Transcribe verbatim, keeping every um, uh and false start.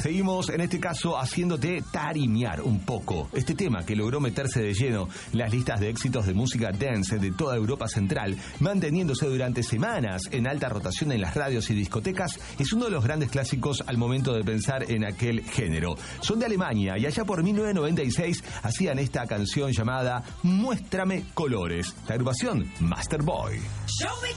Seguimos en este caso haciéndote tarimear un poco. Este tema que logró meterse de lleno en las listas de éxitos de música dance de toda Europa Central, manteniéndose durante semanas en alta rotación en las radios y discotecas, es uno de los grandes clásicos al momento de pensar en aquel género. Son de Alemania y allá por mil novecientos noventa y seis hacían esta canción llamada Muéstrame Colores. La agrupación Master Boy. Show me